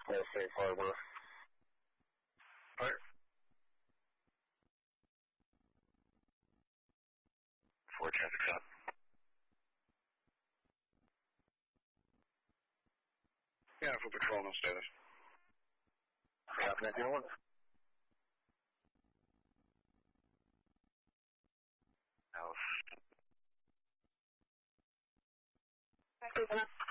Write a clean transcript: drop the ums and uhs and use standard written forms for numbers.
Safe Harbor. Fire. 4 traffic stop. Yeah, for patrol, no status. Copy 1901. House. Thank you.